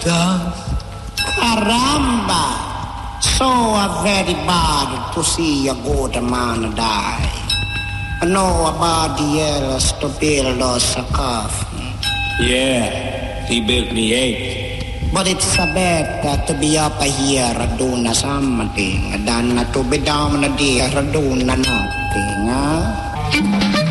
does. Caramba! So very bad to see a good man die. Nobody else to build us a coffin. Yeah, he built me 8. But it's better to be up here doing something than to be down there doing nothing, huh?